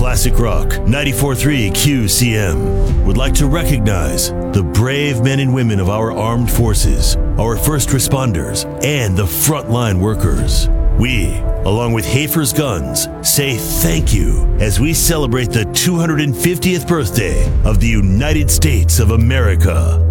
Classic Rock 94.3 QCM would like to recognize the brave men and women of our armed forces, our first responders, and the frontline workers. We, along with Hafer's Guns, say thank you as we celebrate the 250th birthday of the United States of America.